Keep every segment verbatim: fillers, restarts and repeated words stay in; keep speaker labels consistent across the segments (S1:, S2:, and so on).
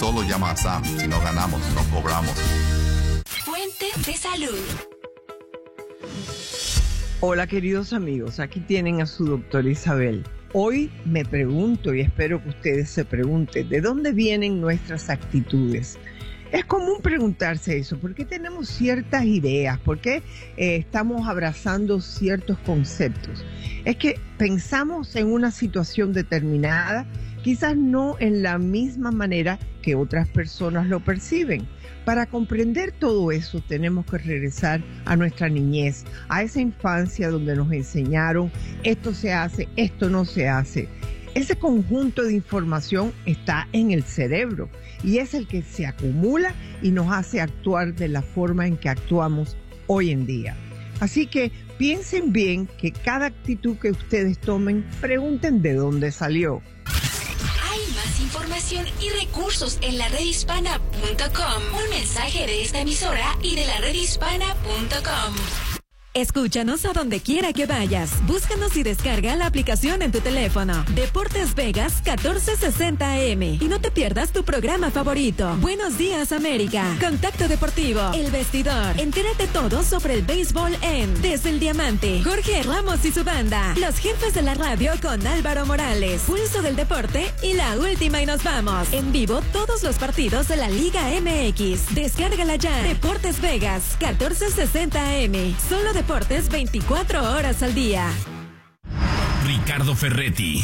S1: Solo llama a Sam. Si no ganamos, no cobramos.
S2: Fuente de salud.
S3: Hola queridos amigos, aquí tienen a su doctora Isabel. Hoy me pregunto y espero que ustedes se pregunten, ¿de dónde vienen nuestras actitudes? Es común preguntarse eso, ¿por qué tenemos ciertas ideas? ¿Por qué eh, estamos abrazando ciertos conceptos? Es que pensamos en una situación determinada, quizás no en la misma manera que otras personas lo perciben. Para comprender todo eso tenemos que regresar a nuestra niñez, a esa infancia donde nos enseñaron esto se hace, esto no se hace. Ese conjunto de información está en el cerebro y es el que se acumula y nos hace actuar de la forma en que actuamos hoy en día. Así que piensen bien que cada actitud que ustedes tomen, pregunten de dónde salió.
S2: Hay más información y recursos en la red hispana punto com. Un mensaje de esta emisora y de la red hispana punto com.
S4: Escúchanos a donde quiera que vayas. Búscanos y descarga la aplicación en tu teléfono. Deportes Vegas catorce sesenta A M. Y no te pierdas tu programa favorito. Buenos días, América. Contacto Deportivo. El Vestidor. Entérate todo sobre el béisbol en Desde el Diamante. Jorge Ramos y su banda. Los jefes de la radio con Álvaro Morales. Pulso del Deporte y la última y nos vamos. En vivo todos los partidos de la Liga M X. Descárgala ya. Deportes Vegas catorce sesenta A M. Solo de Deportes veinticuatro horas al día.
S5: Ricardo Ferretti,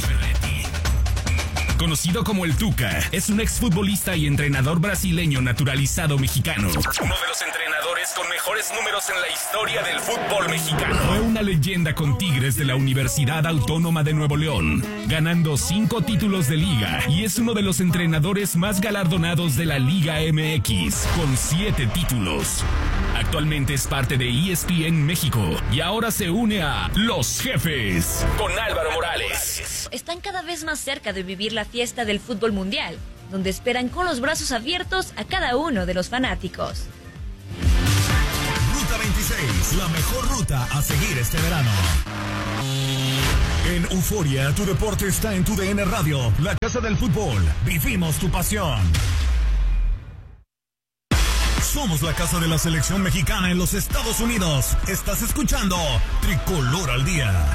S5: conocido como el Tuca, es un exfutbolista y entrenador brasileño naturalizado mexicano. Uno de los entrenadores con mejores números en la historia del fútbol mexicano. Fue una leyenda con Tigres de la Universidad Autónoma de Nuevo León, ganando cinco títulos de liga, y es uno de los entrenadores más galardonados de la Liga M X, con siete títulos. Actualmente es parte de E S P N México y ahora se une a Los Jefes con Álvaro Morales.
S6: Están cada vez más cerca de vivir la fiesta del fútbol mundial, donde esperan con los brazos abiertos a cada uno de los fanáticos.
S7: Ruta veintiséis, la mejor ruta a seguir este verano. En Euforia, tu deporte está en tu D N Radio, la casa del fútbol. Vivimos tu pasión. Somos la casa de la selección mexicana en los Estados Unidos. Estás escuchando Tricolor al Día.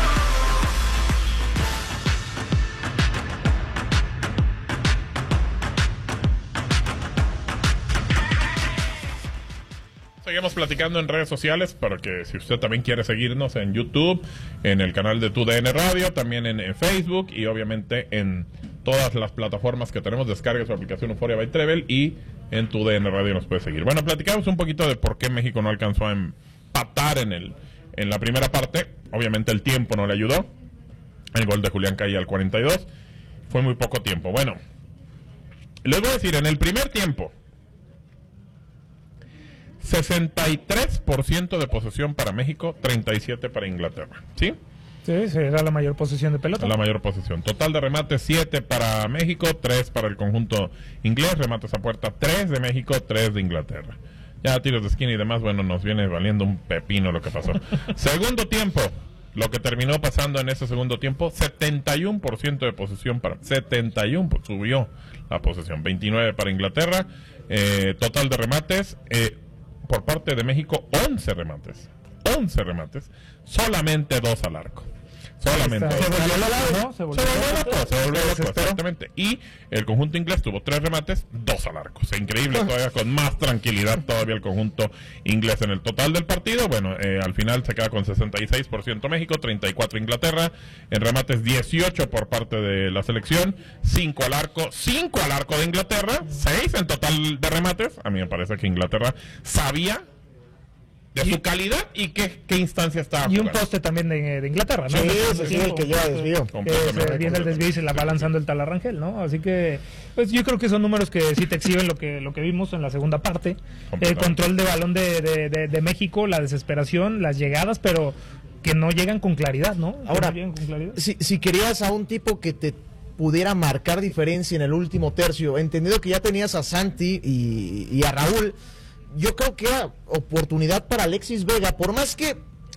S8: Seguimos platicando en redes sociales para que si usted también quiere seguirnos en YouTube, en el canal de Tu D N Radio, también en, en Facebook y obviamente en todas las plataformas que tenemos. Descargue su aplicación Euphoria by Treble y en Tu D N Radio nos puede seguir. Bueno, platicamos un poquito de por qué México no alcanzó a empatar en el en la primera parte. Obviamente el tiempo no le ayudó. El gol de Julián caía al cuarenta y dos. Fue muy poco tiempo. Bueno, les voy a decir, en el primer tiempo, sesenta y tres por ciento de posesión para México, treinta y siete para Inglaterra. ¿Sí?
S9: Sí, sí, era la mayor posesión de pelota.
S8: La mayor posesión. Total de remates, siete para México, tres para el conjunto inglés. Remates a puerta, tres de México, tres de Inglaterra. Ya tiros de esquina y demás, bueno, nos viene valiendo un pepino lo que pasó. Segundo tiempo, lo que terminó pasando en ese segundo tiempo, setenta y uno por ciento de posesión para... setenta y uno por ciento, subió la posesión. veintinueve para Inglaterra. Eh, total de remates, eh, por parte de México, once remates. once remates, solamente dos al arco. Solamente.
S9: Se volvió loco, ¿no?
S8: Se volvió loco, se volvió loco, exactamente. Y el conjunto inglés tuvo tres remates, dos al arco. O sea, increíble, todavía con más tranquilidad todavía el conjunto inglés en el total del partido. Bueno, eh, al final se queda con sesenta y seis por ciento México, treinta y cuatro Inglaterra. En remates, dieciocho por parte de la selección, cinco al arco, cinco al arco de Inglaterra, seis en total de remates. A mí me parece que Inglaterra sabía de su calidad y qué, qué instancia estaba
S9: y
S8: jugando.
S9: Un poste también de, de Inglaterra, ¿no?
S10: Sí, sí, sí, que lleva desvío.
S9: Que se viene el desvío y se la va lanzando el Talarrangel, ¿no? Así que, pues yo creo que son números que sí te exhiben lo que lo que vimos en la segunda parte. El control de balón de, de, de, de México, la desesperación, las llegadas, pero que no llegan con claridad, ¿no?
S10: Ahora,
S9: no con claridad.
S10: Si, si querías a un tipo que te pudiera marcar diferencia en el último tercio, entendido que ya tenías a Santi y, y a Raúl, yo creo que era oportunidad para Alexis Vega, por más que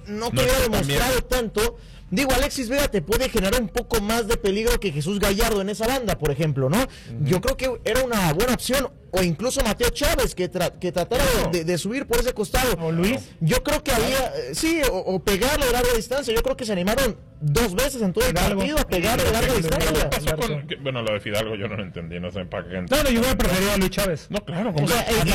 S10: no te hubiera demostrado tanto. Digo, Alexis Vega te puede generar un poco más de peligro que Jesús Gallardo en esa banda, por ejemplo, ¿no? Uh-huh. Yo creo que era una buena opción. O incluso Mateo Chávez, que, tra que tratara no. de, de subir por ese costado.
S9: O Luis.
S10: Yo creo que había, eh, sí, o, o pegarle de larga distancia. Yo creo que se animaron dos veces en todo el Fidalgo. partido a pegarle de larga distancia.
S8: Pasó con, que, bueno, lo de Fidalgo yo no lo entendí, no sé para qué.
S9: No, no, yo hubiera preferido a Luis Chávez.
S8: No, claro.
S10: O sea, el,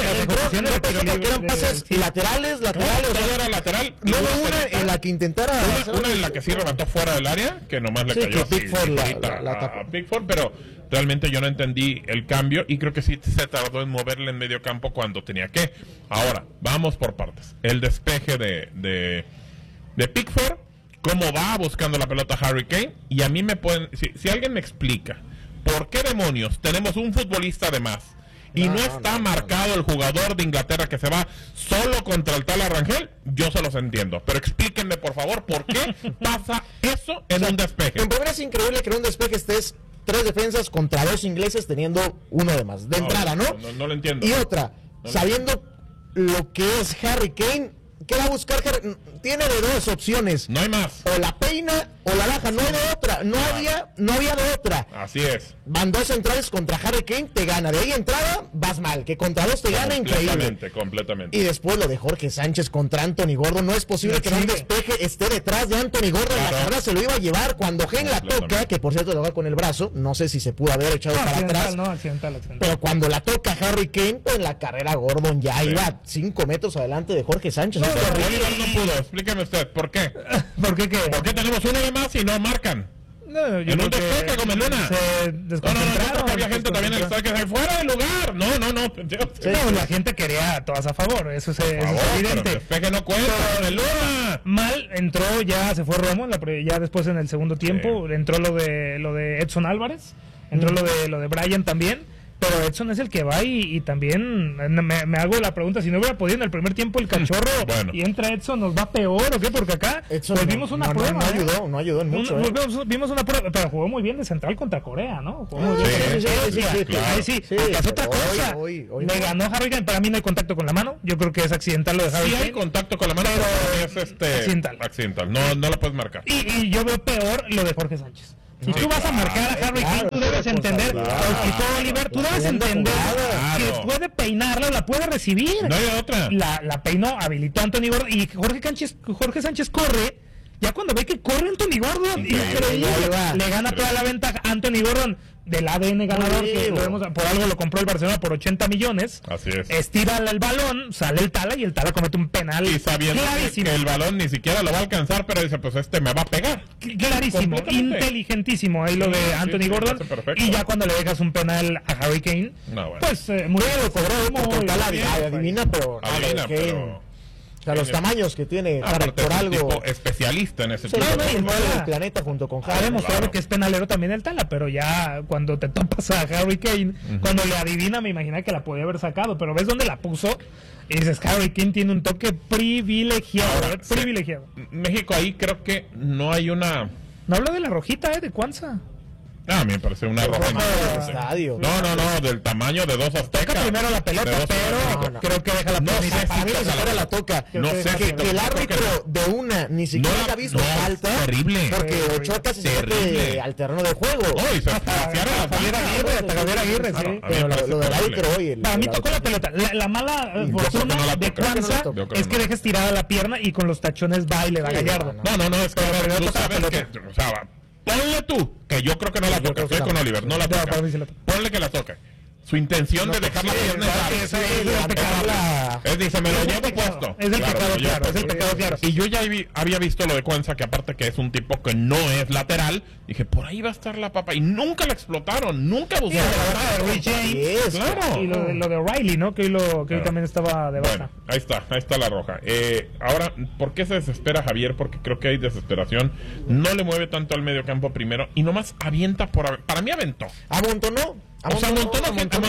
S10: eran pases laterales, laterales.
S8: No, era lateral.
S10: No hubo una en la que intentara...
S8: Una, una en la que sí remató fuera del área, que nomás le
S10: sí,
S8: cayó
S10: que
S8: así,
S10: Pickford la,
S8: a,
S10: la, la
S8: a Pickford, pero realmente yo no entendí el cambio y creo que sí se tardó en moverle en medio campo cuando tenía que. Ahora, vamos por partes. El despeje de, de, de Pickford, cómo va buscando la pelota Harry Kane, y a mí me pueden... Si, si alguien me explica por qué demonios tenemos un futbolista de más y no, no está no, marcado no, no. el jugador de Inglaterra que se va solo contra el Tala Rangel, yo se los entiendo. Pero explíquenme, por favor, por qué pasa eso en o sea, un despeje.
S10: En primera es increíble que en un despeje estés tres defensas contra dos ingleses teniendo uno de más. De no, entrada, ¿no?
S8: No, no lo entiendo.
S10: Y otra, no sabiendo lo que es Harry Kane, ¿qué va a buscar Harry? Tiene de dos opciones.
S8: No hay más.
S10: O la peina o la baja, no hay de otra. No ah. había, no había de otra.
S8: Así es.
S10: Van dos centrales contra Harry Kane, te gana. De ahí entrada, vas mal. Que contra dos te gana, increíble.
S8: Completamente, completamente.
S10: Y después lo de Jorge Sánchez contra Anthony Gordon. No es posible no que en un despeje esté detrás de Anthony Gordon. Claro. La carrera se lo iba a llevar cuando Kane la toca, que por cierto lo va con el brazo. No sé si se pudo haber echado
S9: no,
S10: para atrás.
S9: No, accidental, accidental.
S10: Pero cuando la toca Harry Kane, pues en la carrera Gordon ya sí. iba cinco metros adelante de Jorge Sánchez.
S8: No, no, no, no pudo. Explíqueme usted, ¿por qué?
S9: ¿Por qué qué?
S8: ¿Por qué tenemos uno de más y no marcan?
S9: No, yo
S8: en un despeje como Luna.
S9: Se
S8: No,
S9: desconcentraron.
S8: no, no, había gente también en el estadio que se fuera del lugar. No, no, no.
S9: Sí, no, la gente quería a todas a favor. Eso, se, favor, eso es evidente.
S8: Pero el despeje no cuenta con el Luna.
S9: Mal entró, ya se fue Romo, la, ya después en el segundo tiempo. Sí. Entró lo de lo de Edson Álvarez. Entró mm. lo de lo de Brian también. Pero Edson es el que va y, y también me, me hago la pregunta, si no hubiera podido en el primer tiempo el cachorro bueno. y entra Edson, ¿nos va peor o qué? Porque acá
S10: Edson
S9: pues vimos
S10: no,
S9: una
S10: no,
S9: prueba.
S10: No, no ayudó, no ayudó en mucho.
S9: Un,
S10: ¿eh?
S9: vimos, vimos una prueba, pero jugó muy bien de central contra Corea, ¿no? Jugó muy bien.
S10: Sí, sí, sí, sí,
S9: claro. Ahí sí, sí acá es otra cosa. Hoy, hoy, hoy Le no. ganó Harry Kane, para mí no hay contacto con la mano, yo creo que es accidental lo de Harry
S8: Sí
S9: Kane.
S8: hay contacto con la mano, pero, pero es este
S9: accidental.
S8: accidental, no, no lo puedes marcar.
S9: Y, y yo veo peor lo de Jorge Sánchez. Si sí, tú vas a marcar a Harry Kane, tú debes entender, claro, Oliver, tú debes entender claro. que puede peinarla, la puede recibir.
S8: No hay otra.
S9: La, la peinó, habilitó a Anthony Gordon y Jorge Sánchez, Jorge Sánchez corre. Ya cuando ve que corre Anthony Gordon, increíble, le gana toda la ventaja. Anthony Gordon, del A D N ganador, que lo vemos, por algo lo compró el Barcelona por ochenta millones.
S8: Así es.
S9: Estira el balón, sale el Tala y el Tala comete un penal.
S8: Y sabiendo clarísimo. que el balón ni siquiera lo va a alcanzar, pero dice, pues este me va a pegar.
S9: Clarísimo, inteligentísimo ahí lo sí, de Anthony sí, Gordon. Y ya cuando le dejas un penal a Harry Kane, no, bueno. pues eh, muy bien lo cobró.
S10: Muy Tala adivina, pero...
S8: Adivina, pero...
S10: O sea, los tamaños que tiene Harry por algo
S8: tipo especialista en ese
S10: sí,
S8: tipo
S10: no, no, y el del planeta junto con Harry.
S9: Ha demostrado claro. que es penalero también el Tala, pero ya cuando te topas a Harry Kane, uh-huh. cuando le adivina, me imaginé que la podía haber sacado, pero ves dónde la puso y dices, Harry Kane tiene un toque privilegiado, Ahora, ¿eh? privilegiado.
S8: Sí. México ahí creo que no hay una...
S9: No hablo de la rojita, ¿eh? De Cuanza.
S8: Ah, a mí me parece una roja.
S10: Estadio.
S8: No, no, no, del tamaño de dos aztecas.
S9: Toca primero la pelota, pero no, no. creo que deja la pelota.
S10: No sé si ni siquiera la toca.
S8: No sé
S10: que, que el árbitro de una ni siquiera no, ha visto
S8: no,
S10: falta.
S8: Terrible.
S10: Porque Ochoa casi se mete al terreno de juego.
S8: Oh, y se
S9: hasta Javier Aguirre, hasta Javier Aguirre, sí.
S10: Pero lo del árbitro hoy.
S9: Para mí tocó la pelota. La mala fortuna de Cuanza es que dejes tirada la pierna y con los tachones va y le da Gallardo.
S8: No, no, no, es que tú sabes que, o sea, ponle tú, que yo creo que no la toca, estoy con Oliver, no la toca. Ponle que la toca. Su intención no, de dejar la pierna
S9: es, es, es, es, la...
S8: es dice, me lo llevo puesto.
S9: Es el claro, pecado claro, es el pecado claro.
S8: Y yo ya vi, había visto lo de Cuanza, que aparte que es un tipo que no es lateral, dije, por ahí va a estar la papa. Y nunca la explotaron, nunca buscaron.
S9: Sí, la Rich James, claro. Y lo de, lo de Riley, ¿no? Que hoy, lo, que hoy claro. también estaba de baja.
S8: Bueno, ahí está, ahí está la roja. Eh, ahora, ¿por qué se desespera Javier? Porque creo que hay desesperación. No le mueve tanto al medio campo primero y nomás avienta por... Para mí aventó.
S10: ¿Amontonó?
S8: O sea, amontonó a Santi,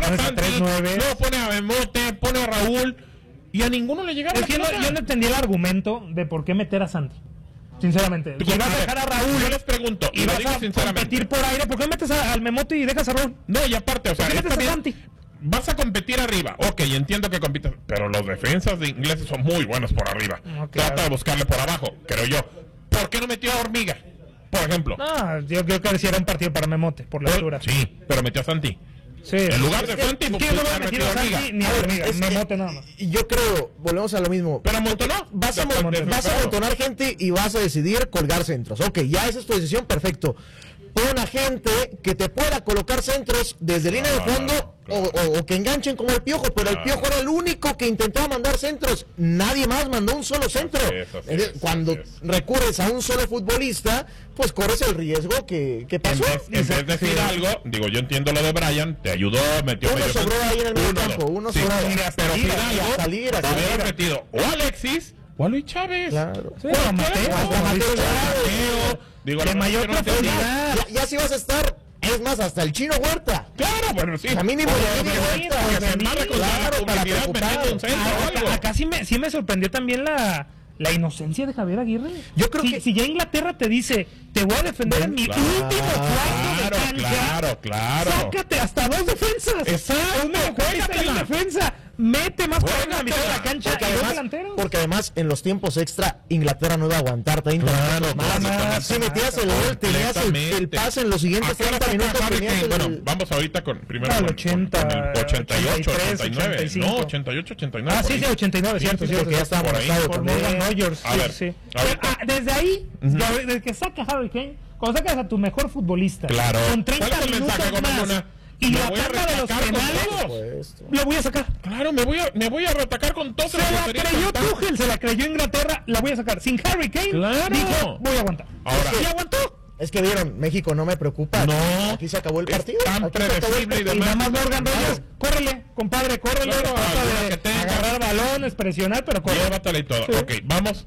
S8: luego pone a Bemote, pone a Raúl y a ninguno le llegaba.
S9: Es que no, yo no entendí el argumento de por qué meter a Santi. Sinceramente, si vas a dejar a Raúl,
S8: yo les pregunto,
S9: y vas a competir por aire, ¿por qué metes a, al Memote y dejas a Raúl?
S8: No, y aparte, o sea,
S9: ¿por qué metes a Santi?
S8: vas a competir arriba. Ok, entiendo que compites, pero los defensas de ingleses son muy buenos por arriba. No, claro. Trata de buscarle por abajo, creo yo. ¿Por qué no metió a Hormiga, por ejemplo?
S9: No, yo creo que si era un partido para Memote, por la altura.
S8: Sí, pero metió a Santi.
S9: Sí.
S8: En lugar de
S9: es
S8: Santi,
S9: que,
S8: pues,
S9: es que no va a meter a Santi ni a Hormiga, Memote nada más.
S10: Yo creo, volvemos a lo mismo.
S8: Pero amontonó.
S10: Vas a, vas a amontonar gente y vas a decidir colgar centros. Ok, ya esa es tu decisión, perfecto. Pon a gente que te pueda colocar centros desde línea de fondo claro. o, o, o que enganchen como el Piojo, pero claro. el Piojo era el único que intentaba mandar centros, nadie más mandó un solo centro. Así es, así es, Cuando así es. recurres a un solo futbolista, pues corres el riesgo que, que pasó.
S8: En vez, en vez de decir algo, digo, yo entiendo lo de Brian, te ayudó, metió
S10: uno
S8: medio
S10: sobró ahí en el medio campo, uno
S8: sí,
S10: sobró,
S8: pero
S10: salir,
S8: Fidalgo,
S10: a salir, a
S8: salir,
S10: salir.
S8: metido o Alexis o a Luis Chávez.
S10: Claro.
S9: Sí, o Mateo, o
S8: Mateo. Digo,
S9: de mayor profundidad.
S10: Ya, ya si vas a estar, es más, hasta el Chino Huerta.
S8: Claro, bueno, sí.
S10: A mínimo de mínimo
S8: Huerta. Claro, para preocupar.
S9: Un centro, acá, acá sí me, sí me sorprendió también la, la inocencia de Javier Aguirre.
S10: Yo creo
S9: si,
S10: que...
S9: Si ya Inglaterra te dice, te voy a defender en mi
S8: claro,
S9: último cuarto
S8: claro,
S9: de cancha.
S8: Claro, claro.
S9: Sácate hasta dos defensas.
S8: Exacto.
S9: Una juega defensa. Mete más por la mitad de la cancha
S10: porque
S9: y
S10: además,
S9: delanteros.
S10: porque además en los tiempos extra Inglaterra no iba a aguantar treinta
S8: claro,
S10: minutos más.
S8: más,
S10: si metías el gol, tenías el, el pase en los siguientes treinta minutos. Tenías el,
S8: bueno, vamos ahorita con primero
S9: al
S8: con,
S9: ochenta,
S8: con el ochenta y ocho,
S9: ochenta y tres,
S8: ochenta y nueve,
S9: ochenta y cinco.
S8: no, ochenta y ocho, ochenta y nueve.
S9: Ah, sí, sí, ochenta y nueve, cierto,
S10: sí,
S9: cierto.
S10: Porque ya estábamos
S8: por ahí.
S9: Por Morgan Rogers,
S8: a ver,
S9: sí.
S8: ahorita.
S9: Ah, desde ahí,
S8: Uh-huh.
S9: desde que saca Harry Kane, cuando sacas a tu mejor futbolista,
S8: claro.
S9: con treinta minutos más, y la tanda de los penales, lo voy a sacar.
S8: Claro, me voy a, me voy a reatacar con todo.
S9: Se la creyó Tuchel, se la creyó Inglaterra, la voy a sacar. Sin Harry Kane,
S8: claro.
S9: dijo, voy a aguantar.
S8: Ahora.
S9: Y aguantó.
S10: Es que vieron, México no me preocupa.
S8: No.
S10: Aquí se acabó el partido.
S8: Tan
S10: Aquí se acabó el
S8: predecible y
S10: partido.
S9: Y
S8: demás.
S9: nada más Morgan Rogers, córrele, compadre, córrele.
S8: Claro,
S9: trata de
S8: que tenga.
S9: agarrar balones, presionar, pero corre.
S8: Llévatela y todo.
S9: Sí.
S8: Ok, vamos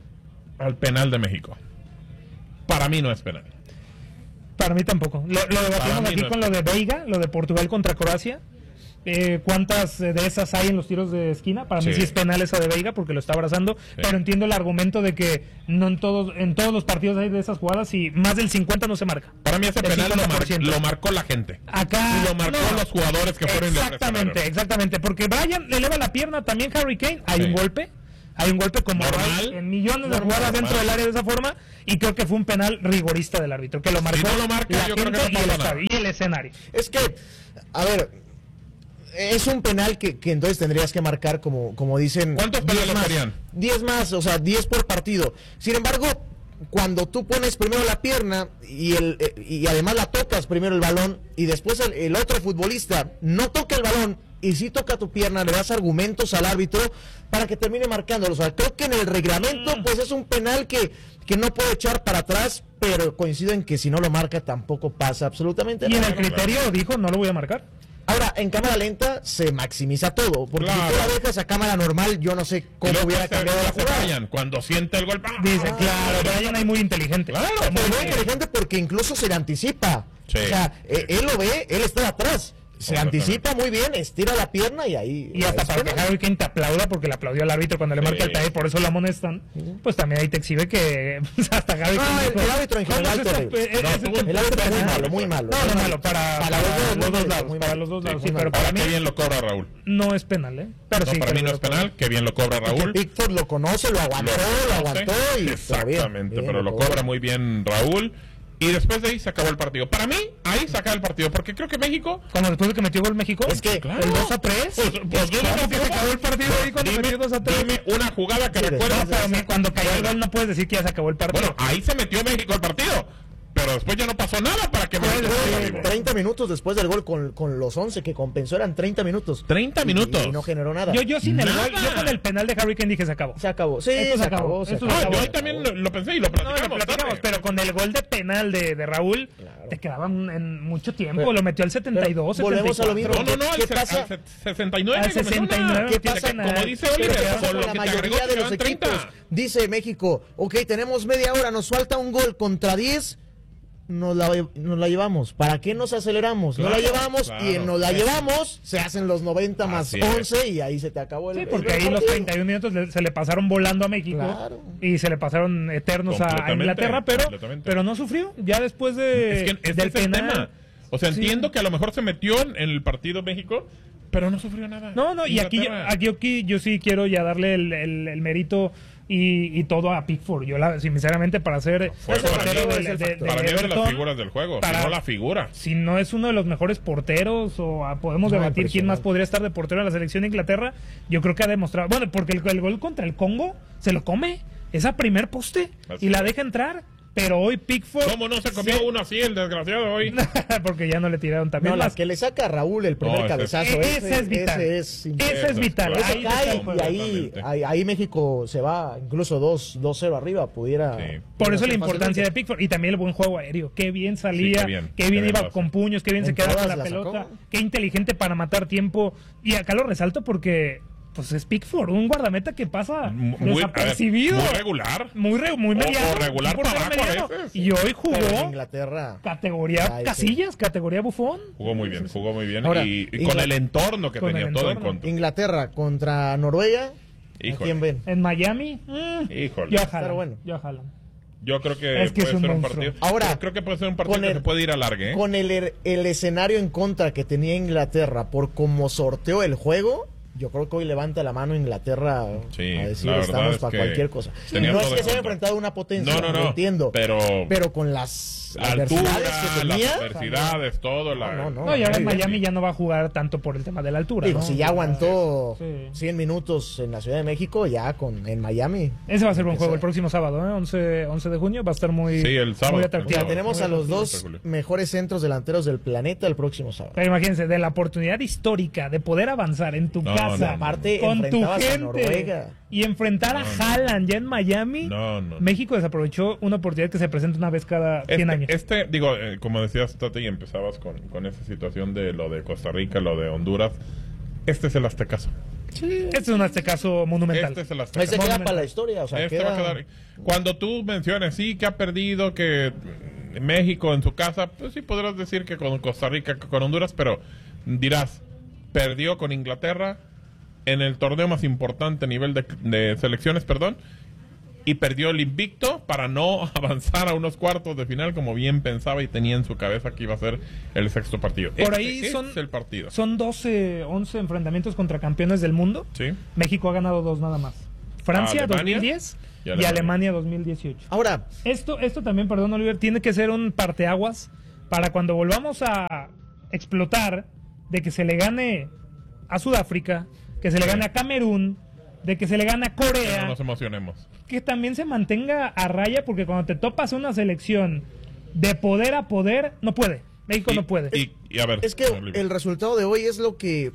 S8: al penal de México. Para mí no es penal.
S9: Para mí tampoco. Lo, lo debatimos aquí no con lo de Veiga, lo de Portugal contra Croacia. Eh, ¿Cuántas de esas hay en los tiros de esquina? Para sí. mí sí es penal esa de Veiga porque lo está abrazando, sí. pero entiendo el argumento de que no en todos en todos los partidos hay de esas jugadas y más del cincuenta no se marca.
S8: Para mí ese penal lo, mar, lo marcó la gente.
S9: Acá
S8: y lo marcó
S9: no.
S8: los jugadores que fueron.
S9: Exactamente, exactamente, porque Brian le eleva la pierna, también Harry Kane, hay sí. un golpe. Hay un golpe como
S8: normal,
S9: en millones de
S8: normal,
S9: jugadas dentro
S8: normal.
S9: del área de esa forma y creo que fue un penal rigorista del árbitro, que lo marcó
S8: si no lo marca,
S9: la
S8: yo
S9: gente
S8: creo que no
S9: y, el
S8: nada.
S9: y el escenario.
S10: Es que, a ver, es un penal que, que entonces tendrías que marcar como, como dicen.
S8: ¿Cuántos penales serían?
S10: diez más, o sea, diez por partido. Sin embargo, cuando tú pones primero la pierna y el y además la tocas primero el balón y después el, el otro futbolista no toca el balón y si toca tu pierna, le das argumentos al árbitro para que termine marcándolo. O sea, creo que en el reglamento pues es un penal que, que no puede echar para atrás, pero coincido en que si no lo marca tampoco pasa absolutamente
S9: nada. Y
S10: nada.
S9: en el criterio dijo, no lo voy a marcar.
S10: Ahora, en cámara lenta se maximiza todo, porque
S8: claro.
S10: si tú la dejas a cámara normal, yo no sé cómo hubiera cambiado la jugada.
S8: Brian, cuando siente el golpe.
S9: Dice, claro, Brian es muy inteligente.
S10: Claro, muy, muy inteligente porque incluso se le anticipa.
S8: Sí.
S10: O sea, eh, él lo ve, él está atrás. Se anticipa muy bien, estira la pierna y ahí...
S9: Y hasta para que Harry Kane te aplauda, porque le aplaudió al árbitro cuando le marca sí. el talle, por eso la amonestan, pues también ahí te exhibe que hasta Harry Kane...
S10: No, el, el árbitro en general...
S9: No, es,
S10: no,
S9: es,
S10: el árbitro es muy malo, muy malo.
S9: No, no, malo, para,
S10: para,
S9: para
S10: los,
S9: los,
S10: dos,
S9: dos lados, para los dos lados, sí, pero para mí...
S8: Qué bien lo cobra Raúl.
S9: No es penal, ¿eh? Pero
S8: no,
S9: sí,
S8: para mí no es penal, qué bien lo cobra Raúl.
S10: Pickford lo conoce, lo aguantó, lo, lo aguantó y...
S8: Exactamente,
S10: bien,
S8: pero
S10: bien,
S8: lo cobra muy bien Raúl. Y después de ahí se acabó el partido. Para mí, ahí se acaba el partido, porque creo que México...
S9: Cuando después de que metió gol México,
S10: es que
S8: claro.
S9: el dos a tres,
S8: pues, pues,
S9: ¿cómo no, que se acabó el partido ahí cuando
S8: dime,
S9: metió dos a tres?
S8: Dime una jugada que recuerdas.
S9: No, pero cuando cayó el gol no puedes decir que ya se acabó el partido.
S8: Bueno, ahí se metió México el partido. Pero después ya no pasó nada para que México
S10: fue treinta minutos después del gol con, con los once que compensó, eran treinta minutos.
S8: treinta minutos.
S10: Y, y no generó nada.
S9: Yo, yo sin el gol, yo con el penal de Harry Kane dije se acabó.
S10: Se acabó. Sí,
S9: esto
S10: se acabó. Se acabó.
S8: Se acabó.
S10: No,
S8: yo ahí también lo, lo pensé y lo platicamos.
S9: No, lo platicamos, pero con el gol de penal de, de Raúl, claro. te quedaban en mucho tiempo. Pero, lo metió al setenta y dos,
S10: volvemos
S9: setenta y cuatro.
S10: a lo mismo.
S8: No, no, no,
S10: ¿Qué
S8: al,
S10: pasa?
S8: al sesenta y nueve.
S9: Al sesenta y nueve.
S10: ¿Qué pasa?
S8: Como dice Oliver, con lo
S10: la
S8: que te agregó,
S10: mayoría de los equipos. Dice México, ok, tenemos media hora, nos falta un gol contra diez. Nos la, nos la llevamos. ¿Para qué nos aceleramos? Claro, no la llevamos claro, y en nos la eso. llevamos se hacen los noventa más Así once es. Y ahí se te acabó el...
S9: Sí, porque
S10: el
S9: ahí los treinta y un minutos le, se le pasaron volando a México claro. y se le pasaron eternos a, a Inglaterra, pero, pero no sufrió ya después de,
S8: es que, es
S9: del
S8: penal.
S9: Tema.
S8: O sea, entiendo
S9: sí.
S8: que a lo mejor se metió en el partido México, Pero no sufrió nada.
S9: No, no, y aquí, aquí, aquí yo sí quiero ya darle el, el, el mérito y, y todo a Pickford. Yo, la, sinceramente, para ser
S8: Fue para mí, de, de, de, para mí es de las figuras del juego, para, si no la figura.
S9: Si no es uno de los mejores porteros, o a, podemos no, debatir quién más podría estar de portero en la selección de Inglaterra, yo creo que ha demostrado. Bueno, porque el, el gol contra el Congo se lo come, esa primer poste, Así y la deja entrar. Pero hoy Pickford...
S8: ¿Cómo no se comió se... uno así, el desgraciado hoy?
S9: Porque ya no le tiraron también.
S10: No,
S9: las
S10: la que le saca a Raúl el primer no, cabezazo.
S9: Ese, ese es vital. Ese es, ese es vital.
S10: Ese ahí cae, y ahí, ahí, ahí México se va incluso dos cero arriba. Pudiera... Sí.
S9: Por eso la importancia de Pickford. Y también el buen juego aéreo. Qué bien salía, sí, qué bien, qué bien qué iba bien con puños, qué bien en se quedaba con la, la pelota. Sacó. Qué inteligente para matar tiempo. Y acá lo resalto porque... Pues es Pickford, un guardameta que pasa muy, desapercibido.
S8: Ver, muy regular.
S9: Muy, re, muy mediano.
S8: O, o regular para abajo a veces.
S9: Y hoy jugó
S10: en Inglaterra.
S9: Categoría Ay, Casillas, sí. categoría Bufón.
S8: Jugó muy bien, jugó muy bien. Ahora, y, y con el entorno que tenía todo en contra.
S10: Inglaterra contra Noruega. ¿A quién ven?
S9: En Miami. Mm,
S8: Híjole.
S9: Yo a bueno. Yo a
S8: Yo creo que,
S9: es que
S8: puede
S9: es un
S8: ser un
S9: monstruo.
S8: partido.
S10: Ahora,
S8: Yo creo que puede ser un partido que
S10: el,
S8: se puede ir a largue. ¿eh?
S10: Con el, el escenario en contra que tenía Inglaterra por cómo sorteó el juego. Yo creo que hoy levanta la mano Inglaterra
S8: sí,
S10: a decir estamos es para cualquier cosa. No es que se haya enfrentado a una potencia,
S8: no, no, no,
S10: lo entiendo.
S8: Pero,
S10: pero con las
S8: la altura,
S10: que tenía,
S8: las adversidades, todo. La...
S9: No, no, no, y ahora en Miami ya no va a jugar tanto por el tema de la altura.
S10: Digo,
S9: ¿no?
S10: si ya aguantó sí. cien minutos en la Ciudad de México, ya con en Miami.
S9: Ese va a ser buen juego el próximo sábado, ¿eh? once de junio, va a estar muy,
S8: sí, el sábado,
S9: muy atractivo.
S10: Ya tenemos a los dos mejores centros delanteros del planeta el próximo sábado.
S9: Pero imagínense, de la oportunidad histórica de poder avanzar en tu
S8: no,
S9: casa,
S8: no, no,
S10: aparte
S9: con tu gente
S10: a Noruega.
S9: Y enfrentar
S8: no,
S9: a Haaland ya en Miami,
S8: no, no, no.
S9: México desaprovechó una oportunidad que se presenta una vez cada
S8: este,
S9: cien años.
S8: Este, digo, eh, como decías, Tati, y empezabas con, con esa situación de lo de Costa Rica, lo de Honduras. Este es el aztecaso.
S9: Sí. Este es un aztecaso monumental.
S8: Este es el aztecaso.
S10: Este queda para la historia. O sea,
S8: este
S10: queda...
S8: va a quedar. Cuando tú menciones, sí, que ha perdido, que México en su casa, pues sí podrás decir que con Costa Rica, que con Honduras, pero dirás, perdió con Inglaterra en el torneo más importante a nivel de, de selecciones, perdón, y perdió el invicto para no avanzar a unos cuartos de final como bien pensaba y tenía en su cabeza que iba a ser el sexto partido.
S9: Por
S8: este,
S9: ahí
S8: este
S9: son,
S8: es el partido.
S9: Son doce, once enfrentamientos contra campeones del mundo.
S8: Sí.
S9: México ha ganado dos nada más. Francia dos mil diez y Alemania, y Alemania dos mil dieciocho.
S10: Ahora,
S9: esto, esto también, perdón Oliver, tiene que ser un parteaguas para cuando volvamos a explotar de que se le gane a Sudáfrica, que se le gane a Camerún, de que se le gane a Corea.
S8: No nos emocionemos.
S9: Que también se mantenga a raya, porque cuando te topas una selección de poder a poder, no puede. México
S8: y,
S9: no puede.
S8: Y, y a ver,
S10: es que el resultado de hoy es lo que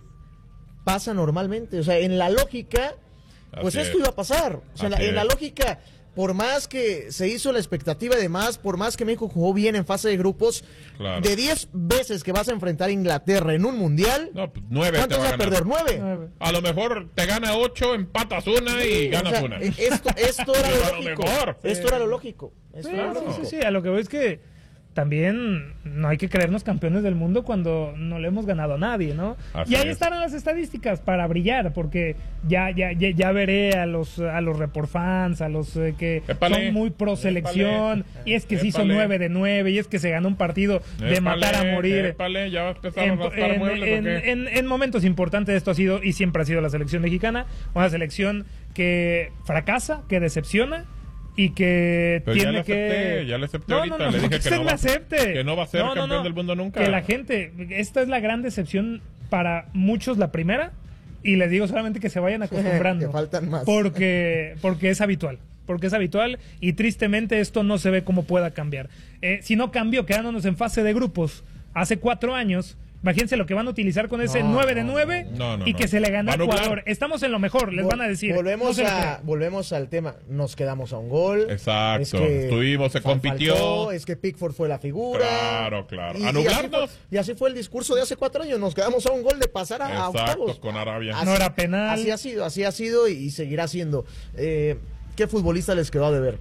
S10: pasa normalmente. O sea, en la lógica, pues Así esto es. iba a pasar. O sea, en la, en la lógica, por más que se hizo la expectativa de más, por más que México jugó bien en fase de grupos, claro. de diez veces que vas a enfrentar a Inglaterra en un mundial,
S8: no, pues nueve
S10: ¿cuántos
S8: te va
S10: vas a perder? ¿Nueve?
S9: nueve.
S8: A lo mejor te gana ocho, empatas una sí, y ganas
S10: o sea,
S8: una.
S10: Esto, esto era lo lógico.
S8: Mejor.
S10: Esto era lo lógico. Esto
S9: sí,
S10: era lo
S9: sí,
S10: lógico.
S9: sí, sí, a lo que voy es que también no hay que creernos campeones del mundo cuando no le hemos ganado a nadie, ¿no? Así y ahí es. Estarán las estadísticas para brillar, porque ya ya ya, ya veré a los a los report fans, a los eh, que
S8: épale,
S9: son muy pro selección, épale, y es que se hizo nueve de nueve, y es que se ganó un partido de
S8: épale,
S9: matar a morir.
S8: Épale, ya va a empezar a
S9: en,
S8: rascar
S9: en,
S8: muebles,
S9: en, en, en momentos importantes esto ha sido y siempre ha sido la selección mexicana, una selección que fracasa, que decepciona, y que
S8: pero
S9: tiene
S8: ya le acepté,
S9: que
S8: ya le acepté
S9: no,
S8: ahorita,
S9: no, no,
S8: le dije que no, va,
S9: acepte.
S8: que no va a ser
S9: no, no,
S8: campeón
S9: no,
S8: del mundo nunca.
S9: Que la gente, esta es la gran decepción para muchos la primera, y les digo solamente que se vayan acostumbrando.
S10: Que faltan más.
S9: Porque, porque es habitual. Porque es habitual y tristemente esto no se ve cómo pueda cambiar. Eh, si no cambió quedándonos en fase de grupos hace cuatro años, imagínense lo que van a utilizar con ese
S10: no,
S9: nueve de nueve
S8: no, no,
S9: y
S8: no.
S9: que se le gana a Ecuador. Estamos en lo mejor, les
S10: Vol
S9: van a decir.
S10: Volvemos,
S9: no
S10: a, volvemos al tema. Nos quedamos a un gol.
S8: Exacto.
S10: Es que
S8: Estuvimos, se compitió.
S10: Faltó, es que Pickford fue la figura.
S8: Claro, claro.
S10: Y,
S8: ¿A nublarnos?
S10: Y así, fue, y así fue el discurso de hace cuatro años. Nos quedamos a un gol de pasar a,
S8: Exacto,
S10: a octavos.
S8: con Arabia.
S10: Así,
S9: no era penal.
S10: Así ha sido, así ha sido y, y seguirá siendo. Eh, ¿Qué futbolista les quedó a deber?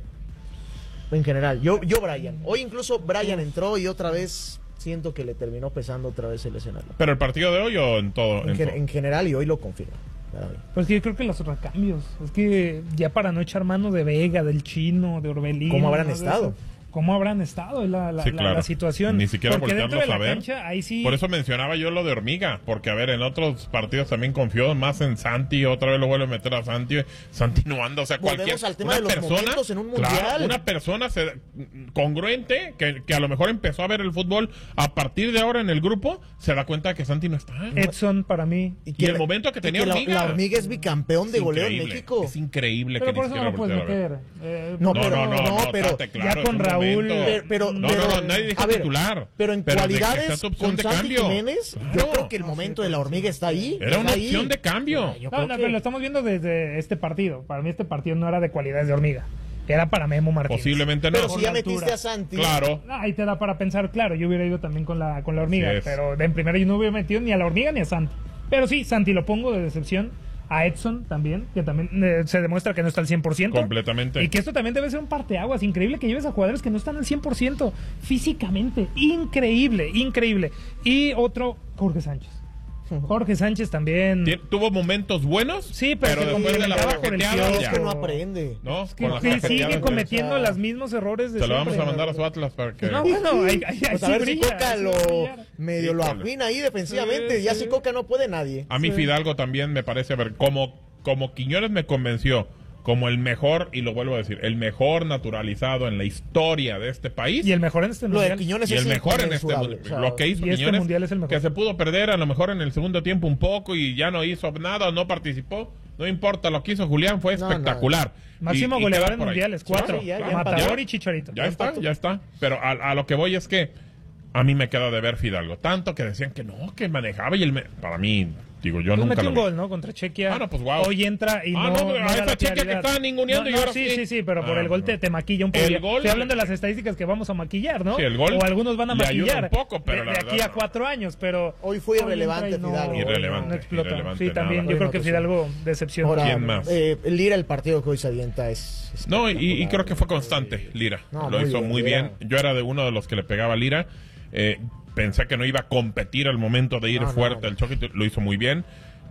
S10: En general. Yo, yo Brian. Hoy incluso Brian entró y otra vez siento que le terminó pesando otra vez el escenario.
S8: ¿Pero el partido de hoy o en todo?
S10: En,
S8: en,
S10: gen
S8: todo?
S10: en general, y hoy lo confirma.
S9: Pues que yo creo que los recambios, es que ya para no echar mano de Vega, del Chino, de Orbelín.
S10: ¿Cómo habrán
S9: ¿no?
S10: estado?
S9: ¿cómo habrán estado la, la,
S8: Sí,
S9: la,
S8: claro.
S9: la situación?
S8: Ni siquiera
S9: porque dentro de
S8: voltearlos
S9: la
S8: a ver.
S9: cancha, ahí sí...
S8: Por eso mencionaba yo lo de Hormiga, porque a ver, en otros partidos también confió más en Santi, otra vez lo vuelve a meter a Santi, Santi no anda, o sea,
S10: Volvemos
S8: cualquier
S10: al tema
S8: una
S10: de los
S8: persona,
S10: momentos en un
S8: claro,
S10: mundial.
S8: una persona se- congruente que, que a lo mejor empezó a ver el fútbol a partir de ahora en el grupo, se da cuenta que Santi no está.
S9: Edson para mí.
S8: Y el momento que
S10: y
S8: tenía
S10: que la-
S8: Hormiga.
S10: La Hormiga es bicampeón de
S8: Es
S10: goleo en
S8: increíble,
S10: México.
S8: Es increíble
S9: Pero
S8: que
S9: por
S8: ni
S9: eso no
S8: siquiera
S9: lo puedes
S8: volteara a ver.
S9: meter. Eh,
S10: No,
S8: No,
S10: pero,
S8: no, no,
S10: no,
S8: no,
S10: pero,
S8: tate, claro,
S9: ya con
S8: es un
S9: Raúl,
S8: momento.
S10: pero, pero-
S8: no, no,
S10: pero-
S8: no, nadie dijo
S10: a ver,
S8: titular.
S10: pero en
S8: de que
S10: cualidades
S8: sea tu opción
S10: con
S8: de
S10: Santi
S8: cambio.
S10: Jiménez, yo
S8: Claro.
S10: creo que el momento de la Hormiga está ahí.
S8: Era una
S10: está ahí.
S8: opción de cambio.
S10: Yo
S9: No,
S10: creo
S9: no,
S10: que-
S9: pero lo estamos viendo desde este partido. Para mí este partido no era de cualidades de Hormiga. Era para Memo Martínez.
S8: Posiblemente no.
S10: Pero si
S9: Por
S10: ya
S9: la
S10: metiste
S9: altura.
S10: a Santi.
S8: Claro.
S9: Ah, ahí te da para pensar, claro, yo hubiera ido también con la, con la Hormiga,
S8: Así es.
S9: pero de en primera yo no hubiera metido ni a la Hormiga ni a Santi. Pero sí, Santi lo pongo de decepción. A Edson también, que también eh, se demuestra que no está al cien por ciento.
S8: Completamente.
S9: Y que esto también debe ser un parteaguas. Increíble que lleves a jugadores que no están al cien por ciento físicamente. Increíble, increíble. Y otro, Jorge Sánchez. Jorge Sánchez también.
S8: Tien- Tuvo momentos buenos,
S9: Sí, pero se
S8: después de la
S9: complementaba por el
S8: cajeteada,
S9: piojo.
S10: Es
S8: ya.
S10: que no aprende.
S8: ¿No?
S9: Que,
S8: Con las
S9: que
S8: cajeteadas,
S9: sigue
S8: ya.
S9: cometiendo
S10: o sea,
S9: los mismos errores de
S8: Se lo vamos a
S9: siempre.
S8: mandar a su Atlas para que...
S9: No, bueno, ahí, ahí, ahí
S10: Pues a
S9: sí
S10: ver si
S9: brilla,
S10: Coca
S9: ahí sí
S10: lo
S9: brilla.
S10: medio lo
S8: Híjole.
S10: afina ahí defensivamente.
S9: Sí,
S10: ya
S9: sí.
S10: si Coca no puede nadie.
S8: A mí Fidalgo también me parece, a ver, como, como Quiñones me convenció como el mejor, y lo vuelvo a decir, el mejor naturalizado en la historia de este país.
S9: Y el mejor en este
S10: Lo de
S9: mundial.
S10: Quiñones
S8: Y
S10: es
S8: el mejor en este
S10: inconmensurable,
S8: mundial.
S10: o sea,
S8: Lo que hizo
S9: y este
S8: Quiñones,
S9: mundial es el mejor.
S8: que se pudo perder a lo mejor en el segundo tiempo un poco y ya no hizo nada, no participó. No importa, lo que hizo Julián fue
S10: No,
S8: espectacular.
S9: Máximo
S8: Y- y
S9: goleador
S8: queda
S9: en
S8: por ahí.
S9: mundiales, cuatro.
S10: Sí, ya, ya
S9: Matador
S8: empató.
S9: y Chicharito.
S8: Ya está, ya está. Pero a, a lo que voy es que a mí me queda de ver Fidalgo. Tanto que decían que no, que manejaba y él me... Para mí, digo, yo
S9: Pues
S8: nunca
S9: metió
S8: lo
S9: un
S8: vi.
S9: gol, ¿no? Contra Chequia.
S8: Ah, no, pues, guau.
S9: Hoy entra y
S8: Ah,
S9: no,
S8: no,
S9: no
S8: a
S9: da
S8: esa
S9: la
S8: Chequia que
S9: claridad.
S8: estaba ninguneando y
S9: No, no,
S8: ahora
S9: sí,
S8: sí.
S9: sí, sí, pero por
S8: Ah,
S9: el gol
S8: no.
S9: te, te maquilla un poco.
S8: El
S9: Ya-
S8: gol-
S9: Estoy hablando de las estadísticas que vamos a maquillar, ¿no?
S8: Sí, el gol
S9: O algunos van a
S8: le ayuda
S9: maquillar.
S8: un poco, pero
S9: de,
S8: la
S9: de
S8: verdad
S9: aquí a
S8: no.
S9: cuatro años, pero...
S10: Hoy fue irrelevante
S9: entra y
S10: Fidalgo.
S8: Irrelevante,
S9: No explota.
S8: irrelevante,
S9: Sí, también.
S8: nada.
S9: Yo creo que
S10: Hoy no
S9: Fidalgo decepción.
S10: Ahora,
S8: ¿Quién más?
S10: eh, Lira, el partido que hoy se avienta es... es
S8: No, y, y
S10: espectacular.
S8: creo que fue constante, Lira.
S10: No,
S8: lo
S10: muy
S8: hizo
S10: bien,
S8: muy
S10: Lira.
S8: bien. Yo era de uno de los que le pegaba a Lira. Eh, pensé que no iba a competir al momento de ir
S10: No, no,
S8: fuerte
S10: no.
S8: el choque. Lo hizo muy bien.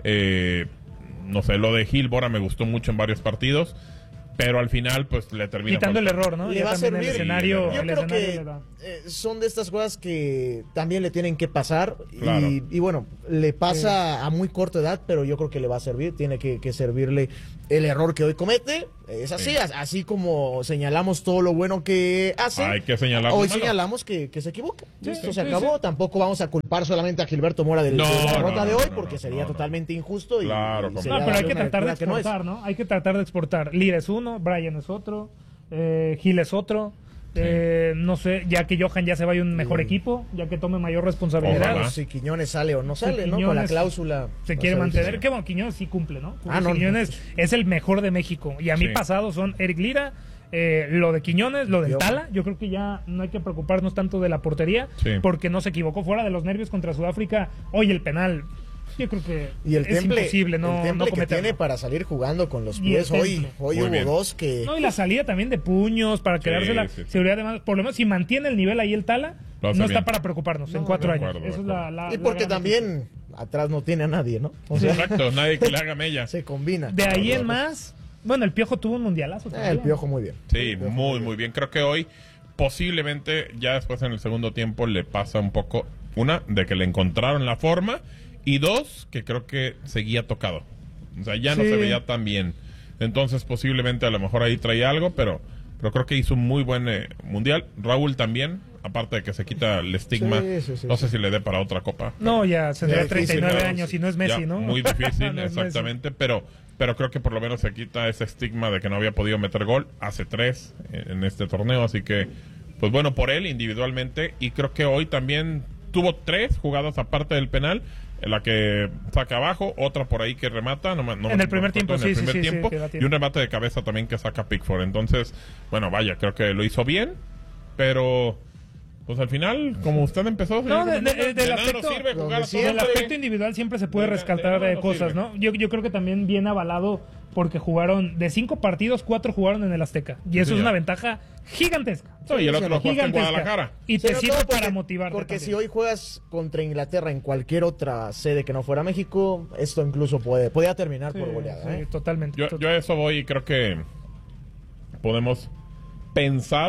S8: Eh, no sé, lo de Gil Bora me gustó mucho en varios partidos. Pero al final, pues le termina.
S9: Quitando el
S8: faltando.
S9: error, ¿no?
S10: Le
S9: Ya
S10: va a
S9: también el
S10: servir.
S9: escenario,
S10: Yo
S9: el
S10: creo
S9: escenario
S10: que
S9: le da.
S10: eh, son de estas cosas que también le tienen que pasar.
S8: Claro.
S10: Y, y bueno, le pasa a muy corta edad, pero yo creo que le va a servir. Tiene que, que servirle el error que hoy comete. Es así,
S8: Sí.
S10: as- así como señalamos todo lo bueno que hace.
S8: Hay que señalar lo
S10: Hoy
S8: malo.
S10: señalamos que, que se equivoca.
S9: Sí,
S10: Esto
S9: sí,
S10: se
S9: sí,
S10: acabó. Tampoco vamos a culpar solamente a Gilberto Mora del-
S8: No,
S10: de la derrota
S8: no,
S10: de
S8: no,
S10: hoy,
S8: no,
S10: porque
S8: no,
S10: sería
S8: no, no.
S10: totalmente injusto. Y,
S8: Claro,
S10: y
S8: como-
S10: sería
S9: No, pero hay
S10: darle
S9: que
S10: una
S9: tratar de
S10: lectura que no es.
S9: exportar, ¿no? Hay que tratar de exportar. Lira es uno, Brian es otro, eh, Gil es otro. Eh, no sé, ya que Johan ya se vaya a un mejor equipo, ya que tome mayor responsabilidad.
S8: Ojalá.
S10: Si Quiñones sale o no
S9: Si
S10: sale, ¿no? Con la
S9: Quiñones
S10: cláusula.
S9: se
S10: va
S9: quiere
S10: a ser
S9: mantener.
S10: difícil.
S9: Que bueno, Quiñones sí cumple, ¿no?
S10: Ah, no,
S9: Quiñones es el mejor de México. Y a mí
S8: Sí.
S9: pasados son Eric Lira, eh, lo de Quiñones, lo del
S10: Yo-
S9: Tala. Yo creo que ya no hay que preocuparnos tanto de la portería,
S8: Sí.
S9: porque no se equivocó fuera de los nervios contra Sudáfrica. Hoy el penal, yo creo que
S10: Y el
S9: es
S10: temple,
S9: imposible no,
S10: el temple
S9: no
S10: que
S9: cometerlo.
S10: tiene para salir jugando con los
S9: Y
S10: pies.
S9: el
S10: Hoy,
S9: temple.
S10: hoy
S8: Muy
S10: hubo
S8: bien.
S10: dos que...
S9: No, y la salida también de puños para quedarse la
S8: sí, sí.
S9: seguridad de más. Por lo menos si mantiene el nivel ahí el Tala,
S8: Lo
S9: no
S8: hace
S9: está
S8: bien.
S9: para preocuparnos en
S10: No,
S9: cuatro
S8: de
S9: años.
S8: acuerdo, de
S9: Esa es la,
S8: acuerdo.
S9: la-
S10: Y
S9: la
S10: porque
S9: gran
S10: también atrás no tiene a nadie, ¿no? O sea,
S8: Exacto, nadie que le haga mella.
S10: se combina.
S9: De ahí en más, bueno, el Piojo tuvo un mundialazo
S10: Eh,
S9: también.
S10: el Piojo muy bien.
S8: Sí,
S10: El Piojo
S8: muy, muy bien. Creo que hoy posiblemente ya después en el segundo tiempo le pasa un poco, una, de que le encontraron la forma y dos, que creo que seguía tocado. O sea, ya no
S9: Sí.
S8: se veía tan bien. Entonces posiblemente a lo mejor ahí traía algo, pero, pero creo que hizo un muy buen eh, mundial. Raúl también, aparte de que se quita el estigma,
S10: Sí, sí, sí,
S8: no sé
S10: sí.
S8: si le dé para otra copa.
S9: No, ya tendría
S10: Ya
S9: treinta y nueve
S10: difícil,
S9: años
S8: Sí,
S9: y no es Messi,
S8: ya,
S9: ¿no?
S8: Muy difícil,
S9: No es Messi.
S8: exactamente, pero pero creo que por lo menos se quita ese estigma de que no había podido meter gol. Hace tres en, en este torneo, así que, pues bueno, por él individualmente, y creo que hoy también tuvo tres jugadas aparte del penal, en la que saca abajo, otra por ahí que remata. No, me- no
S9: En
S8: me-
S9: el primer
S8: no me
S9: tiempo,
S8: acuerdo, en
S9: sí,
S8: el
S9: sí,
S8: primer
S9: sí, sí,
S8: tiempo,
S9: que da
S8: y
S9: tiempo.
S8: un remate de cabeza también que saca Pickford. Entonces, bueno, vaya, creo que lo hizo bien, pero... Pues al final, como usted empezó,
S9: No,
S8: señor
S9: de- de-
S8: Mendoza,
S9: del
S8: nada nos
S9: aspecto-
S8: sirve jugar
S10: donde
S8: a
S10: sí,
S8: todo
S9: Del
S8: hombre.
S9: aspecto individual siempre se puede
S8: De- de
S9: rescatar
S8: nada
S9: eh,
S8: nos
S9: cosas,
S8: sirve.
S9: ¿no? Yo, yo creo que también bien avalado porque jugaron de cinco partidos, cuatro jugaron en el Azteca. Y eso
S8: Sí,
S9: es
S8: ya.
S9: una ventaja gigantesca.
S8: No, y el otro lo jugaste en
S9: Gigantesca.
S8: Guadalajara.
S9: Y
S10: Sí,
S9: te
S10: no,
S9: sirve
S10: todo porque-
S9: para motivarte.
S10: Porque
S9: también.
S10: si hoy juegas contra Inglaterra en cualquier otra sede que no fuera México, esto incluso puede podría terminar
S9: Sí,
S10: por goleada.
S9: sí,
S10: ¿eh?
S9: totalmente.
S8: Yo,
S9: Tot-
S8: yo a eso voy y creo que podemos pensar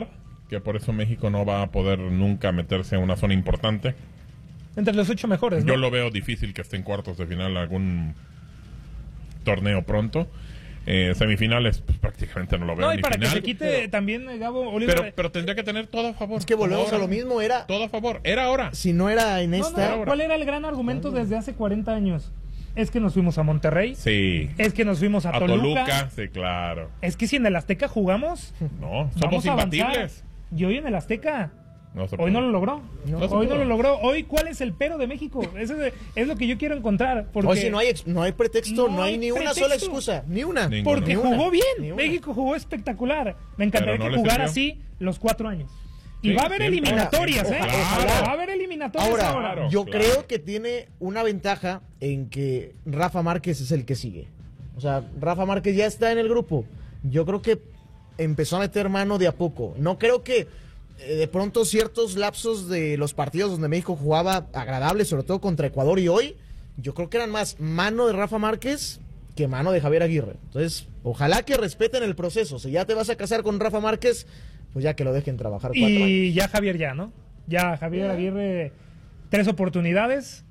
S8: que por eso México no va a poder nunca meterse en una zona importante.
S9: Entre los ocho mejores, ¿no?
S8: Yo lo veo difícil que esté en cuartos de final algún torneo pronto. Eh, semifinales, pues prácticamente no lo veo.
S9: No, y
S8: ni
S9: para
S8: final.
S9: que se quite pero, también, Gabo,
S8: Oliver. Pero, pero tendría que tener todo a favor.
S10: Es que volvemos a lo mismo, era.
S8: Todo a favor, era ahora.
S10: Si no era en
S9: no,
S10: esta.
S9: No, ¿cuál era el gran argumento desde hace cuarenta años? Es que nos fuimos a Monterrey.
S8: Sí.
S9: Es que nos fuimos a,
S8: a
S9: Toluca.
S8: Toluca. Sí, claro.
S9: Es que si en el Azteca jugamos.
S8: No, somos imbatibles.
S9: Y hoy en el Azteca.
S8: No
S9: hoy no lo logró.
S8: No
S9: hoy no lo logró. Hoy, ¿cuál es el pero de México? Eso es, es lo que yo quiero encontrar. Porque
S10: hoy si no hay, ex, no hay pretexto, no, no hay, hay ni pretexto. Una sola excusa. Ni una.
S8: Ninguna.
S9: Porque
S10: ni
S9: jugó
S10: una.
S9: bien. México jugó espectacular. Me encantaría
S8: no
S9: que jugara así los cuatro años. Y sí, va a haber siempre. eliminatorias, ¿eh?
S8: Claro.
S9: Va a haber eliminatorias
S10: ahora.
S9: ahora.
S10: Claro, yo
S8: claro.
S10: creo que tiene una ventaja en que Rafa Márquez es el que sigue. O sea, Rafa Márquez ya está en el grupo. Yo creo que empezó a meter mano de a poco. No creo que eh, de pronto ciertos lapsos de los partidos donde México jugaba agradables, sobre todo contra Ecuador y hoy, yo creo que eran más mano de Rafa Márquez que mano de Javier Aguirre. Entonces, ojalá que respeten el proceso. Si ya te vas a casar con Rafa Márquez, pues ya que lo dejen trabajar cuatro
S9: y
S10: años.
S9: ya Javier ya, ¿no? Ya Javier yeah. Aguirre, tres oportunidades,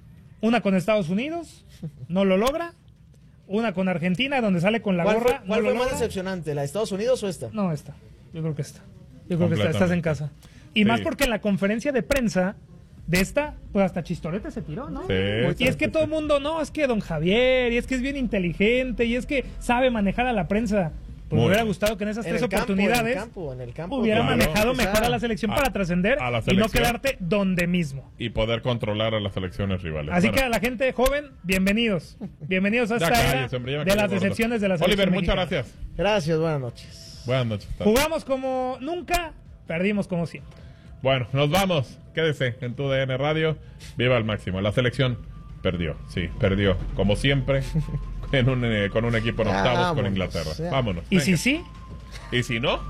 S9: una con Estados Unidos, no lo logra, una con Argentina, donde sale con la
S10: ¿Cuál
S9: gorra.
S10: Fue, ¿Cuál
S9: no
S10: fue
S9: lo
S10: más
S9: logra?
S10: decepcionante, la de Estados Unidos o esta?
S9: No, esta. Yo creo que esta. Yo creo que esta, estás en casa. Y sí. más porque en la conferencia de prensa de esta, pues hasta Chistorete se tiró, ¿no?
S8: Sí,
S9: y es que sí. todo el mundo, no, es que don Javier, y es que es bien inteligente, y es que sabe manejar a la prensa. Pues me hubiera gustado que en esas
S10: en
S9: tres
S10: campo,
S9: oportunidades
S10: en el campo, en el campo,
S9: hubiera
S8: claro,
S9: manejado mejor a la selección a, para trascender y no quedarte donde mismo.
S8: Y poder controlar a las selecciones rivales.
S9: Así
S8: bueno.
S9: que a la gente joven, bienvenidos. Bienvenidos a esta
S8: calles,
S9: era
S8: hombre,
S9: de las decepciones de la selección
S8: Oliver,
S9: mexicana.
S8: muchas gracias.
S10: Gracias, buenas noches.
S8: Buenas noches.
S9: Jugamos como nunca, perdimos como siempre.
S8: Bueno, nos vamos. Quédese en tu D N Radio. Viva al máximo. La selección perdió, sí, perdió. Como siempre, en un, eh, con un equipo en octavos vámonos, con Inglaterra. Ya. Vámonos.
S9: ¿Y venga. si sí?
S8: ¿Y si no?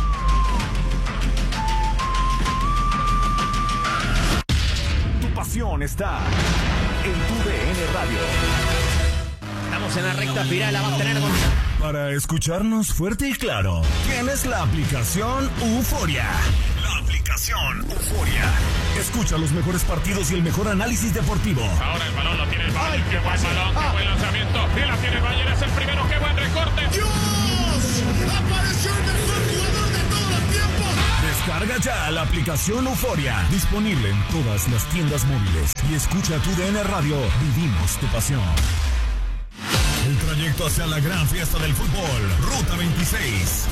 S7: Tu pasión está en tu D N Radio.
S11: Estamos en la recta final, la va a tener con...
S7: Para escucharnos fuerte y claro, tienes la aplicación Euforia. La aplicación Euforia. Escucha los mejores partidos y el mejor análisis deportivo.
S8: Ahora el balón lo tiene el Bayern. Qué buen balón, ah. qué buen lanzamiento. Y la tiene el Bayern, es el primero. Qué buen recorte.
S12: ¡Dios! ¡Apareció el mejor jugador de todos los tiempos!
S7: Descarga ya la aplicación Euforia. Disponible en todas las tiendas móviles. Y escucha tu D N Radio. Vivimos tu pasión. El trayecto hacia la gran fiesta del fútbol. Ruta veintiséis.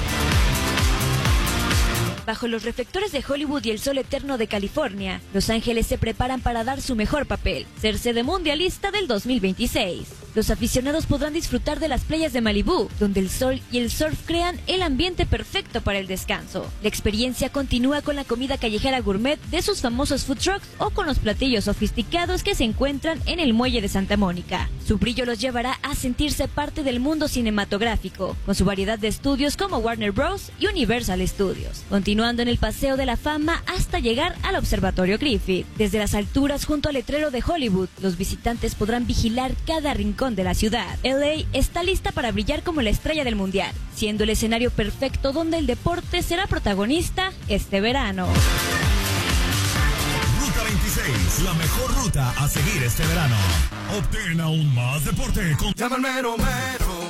S6: Bajo los reflectores de Hollywood y el sol eterno de California, Los Ángeles se preparan para dar su mejor papel, ser sede mundialista del dos mil veintiséis. Los aficionados podrán disfrutar de las playas de Malibú, donde el sol y el surf crean el ambiente perfecto para el descanso. La experiencia continúa con la comida callejera gourmet de sus famosos food trucks o con los platillos sofisticados que se encuentran en el muelle de Santa Mónica. Su brillo los llevará a sentirse parte del mundo cinematográfico, con su variedad de estudios como Warner Bros. Y Universal Studios. Continuando en el Paseo de la Fama hasta llegar al Observatorio Griffith. Desde las alturas junto al letrero de Hollywood, los visitantes podrán vigilar cada rincón de la ciudad. L A está lista para brillar como la estrella del mundial, siendo el escenario perfecto donde el deporte será protagonista este verano.
S7: Ruta veintiséis, la mejor ruta a seguir este verano. Obtén aún más deporte con...
S12: Llama al mero mero.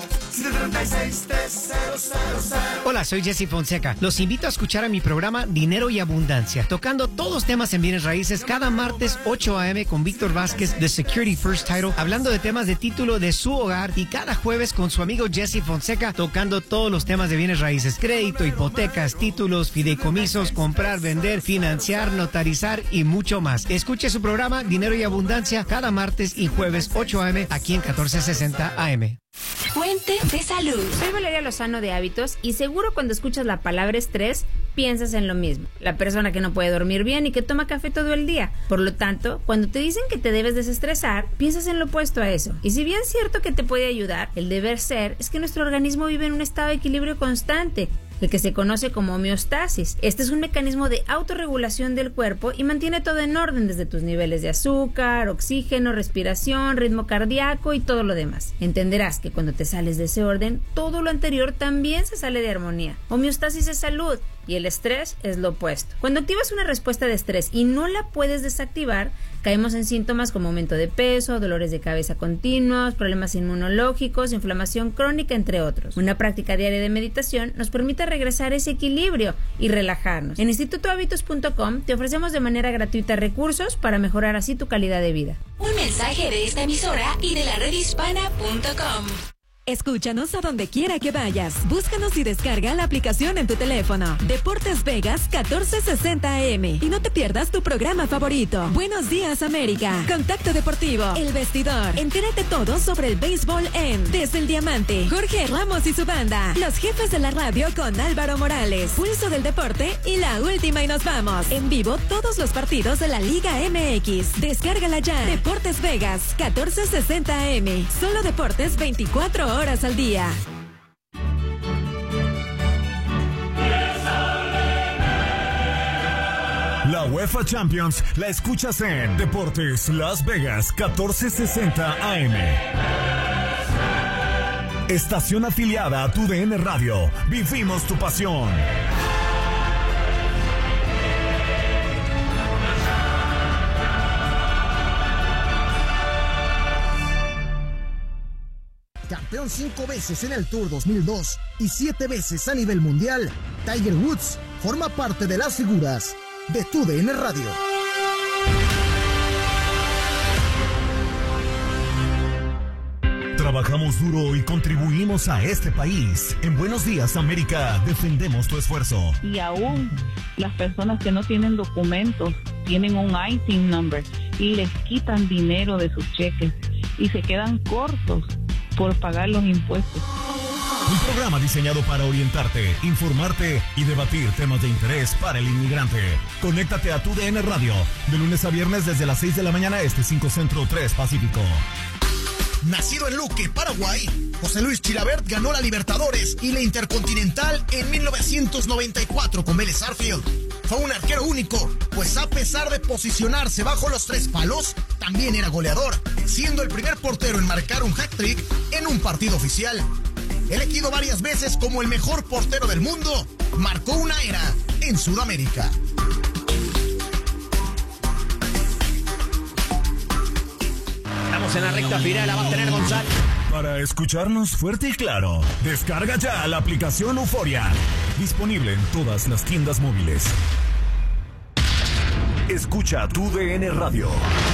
S11: Hola, soy Jesse Fonseca. Los invito a escuchar a mi programa Dinero y Abundancia, tocando todos los temas en bienes raíces cada martes ocho a eme con Víctor Vázquez de Security First Title, hablando de temas de título de su hogar, y cada jueves con su amigo Jesse Fonseca tocando todos los temas de bienes raíces, crédito, hipotecas, títulos, fideicomisos, comprar, vender, financiar, notarizar y mucho más. Escuche su programa Dinero y Abundancia cada martes y jueves ocho a eme aquí en catorce sesenta A M.
S2: Fuente de salud.
S13: Soy Valeria Lozano de Hábitos y seguro cuando escuchas la palabra estrés piensas en lo mismo. La persona que no puede dormir bien y que toma café todo el día. Por lo tanto, cuando te dicen que te debes desestresar, piensas en lo opuesto a eso. Y si bien es cierto que te puede ayudar, el deber ser es que nuestro organismo vive en un estado de equilibrio constante. el que se conoce como homeostasis. Este es un mecanismo de autorregulación del cuerpo y mantiene todo en orden, desde tus niveles de azúcar, oxígeno, respiración, ritmo cardíaco y todo lo demás. Entenderás que cuando te sales de ese orden, todo lo anterior también se sale de armonía. Homeostasis es salud y el estrés es lo opuesto. Cuando activas una respuesta de estrés y no la puedes desactivar, caemos en síntomas como aumento de peso, dolores de cabeza continuos, problemas inmunológicos, inflamación crónica, entre otros. Una práctica diaria de meditación nos permite regresar a ese equilibrio y relajarnos. En instituto hábitos punto com te ofrecemos de manera gratuita recursos para mejorar así tu calidad de vida.
S2: Un mensaje de esta emisora y de la red hispana punto com.
S4: Escúchanos a donde quiera que vayas. Búscanos y descarga la aplicación en tu teléfono. Deportes Vegas catorce sesenta A M. Y no te pierdas tu programa favorito. Buenos días, América. Contacto Deportivo. El Vestidor. Entérate todo sobre el béisbol en Desde el Diamante. Jorge Ramos y su banda. Los jefes de la radio con Álvaro Morales. Pulso del deporte y la última y nos vamos. En vivo todos los partidos de la Liga M X. Descárgala ya. Deportes Vegas catorce sesenta A M. Solo deportes veinticuatro horas al día.
S7: La UEFA Champions la escuchas en Deportes Las Vegas catorce sesenta A M. Estación afiliada a tu D N Radio. Vivimos tu pasión.
S14: Campeón cinco veces en el Tour dos mil dos y siete veces a nivel mundial, Tiger Woods forma parte de las figuras de tu D N Radio.
S7: Trabajamos duro y contribuimos a este país. En Buenos Días, América, defendemos tu esfuerzo.
S15: Y aún las personas que no tienen documentos tienen un I T I N number y les quitan dinero de sus cheques y se quedan cortos por pagar los impuestos.
S7: Un programa diseñado para orientarte, informarte y debatir temas de interés para el inmigrante. Conéctate a tu D N Radio de lunes a viernes desde las seis de la mañana este, cinco Centro, tres Pacífico.
S14: Nacido en Luque, Paraguay, José Luis Chilabert ganó la Libertadores y la Intercontinental en mil novecientos noventa y cuatro con Vélez Sarsfield. Fue un arquero único, pues a pesar de posicionarse bajo los tres palos, también era goleador, siendo el primer portero en marcar un hat-trick en un partido oficial. Elegido varias veces como el mejor portero del mundo, marcó una era en Sudamérica.
S16: Estamos en la recta final, la va a tener González.
S7: Para escucharnos fuerte y claro, descarga ya la aplicación Euforia. Disponible en todas las tiendas móviles. Escucha tu D N Radio.